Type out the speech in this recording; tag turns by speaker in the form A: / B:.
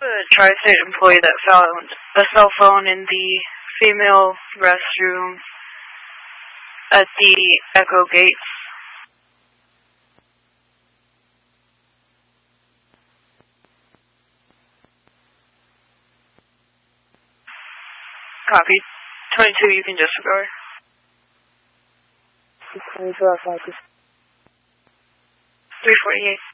A: A tri-state employee that found a cell phone in the female restroom at the Echo Gates. Copy. 22, you can disregard.
B: 622,
A: 348.